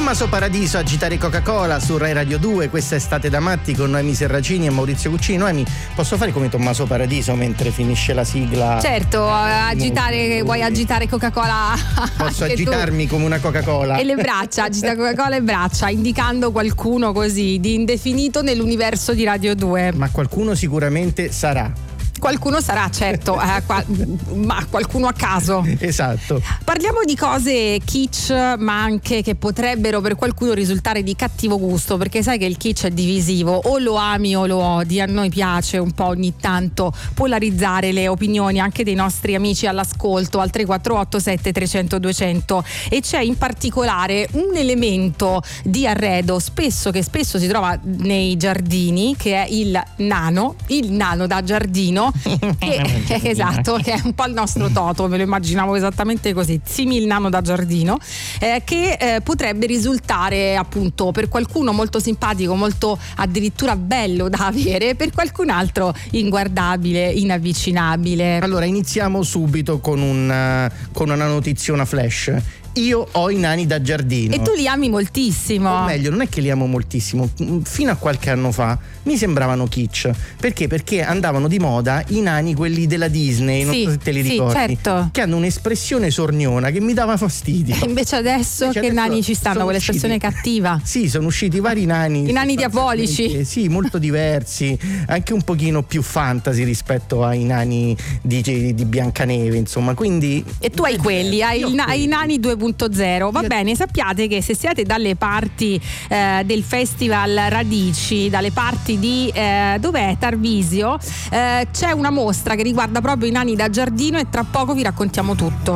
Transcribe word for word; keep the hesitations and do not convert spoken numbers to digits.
Tommaso Paradiso, Agitare Coca-Cola su Rai Radio due. Questa è Estate da Matti con Noemi Serracini e Maurizio Cuccini. Noemi, posso fare come Tommaso Paradiso mentre finisce la sigla? Certo, agitare, vuoi agitare Coca-Cola? Posso agitarmi tu? Come una Coca-Cola? E le braccia, agita Coca-Cola e braccia, indicando qualcuno così di indefinito nell'universo di Radio due. Ma qualcuno sicuramente sarà. Qualcuno sarà, certo, eh, qua, ma qualcuno a caso. Esatto. Parliamo di cose kitsch, ma anche che potrebbero per qualcuno risultare di cattivo gusto, perché sai che il kitsch è divisivo, o lo ami o lo odi. A noi piace un po' ogni tanto polarizzare le opinioni anche dei nostri amici all'ascolto al tre quattro otto sette trecento duecento, e c'è in particolare un elemento di arredo spesso che spesso si trova nei giardini, che è il nano, il nano da giardino. Che, esatto, che è un po' il nostro Toto, me lo immaginavo esattamente così, simil nano da giardino, eh, che eh, potrebbe risultare appunto per qualcuno molto simpatico, molto addirittura bello da avere, per qualcun altro inguardabile, inavvicinabile. Allora iniziamo subito con, un, con una notiziona flash. Io ho i nani da giardino. E tu li ami moltissimo. O meglio, non è che li amo moltissimo. Fino a qualche anno fa mi sembravano kitsch. Perché? Perché andavano di moda i nani, quelli della Disney, non sì, so se te li sì, ricordi, certo. che hanno un'espressione sorniona che mi dava fastidio. E invece adesso invece che adesso nani ci stanno con l'espressione usciti, cattiva. Sì, sono usciti vari nani. I nani diabolici. Sì, molto diversi, anche un pochino più fantasy rispetto ai nani di, di Biancaneve, insomma. Quindi e tu hai quelli, hai il, i nani due punto zero. Va Io... bene, sappiate che se siete dalle parti eh, del Festival Radici, dalle parti di eh, dov'è? Tarvisio, eh, c'è una mostra che riguarda proprio i nani da giardino e tra poco vi raccontiamo tutto.